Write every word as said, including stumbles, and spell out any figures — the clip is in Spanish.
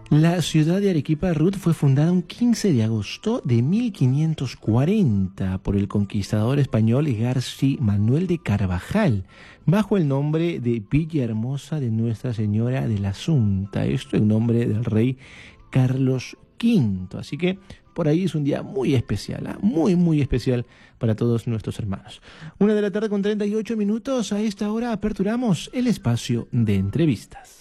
La ciudad de Arequipa, Ruth, fue fundada un quince de agosto de mil quinientos cuarenta por el conquistador español Garcí Manuel de Carvajal, bajo el nombre de Villahermosa de Nuestra Señora de la Asunta, esto en nombre del rey Carlos quinto. Así que por ahí es un día muy especial, ¿eh? muy, muy especial para todos nuestros hermanos. Una de la tarde con treinta y ocho minutos, a esta hora aperturamos el espacio de entrevistas.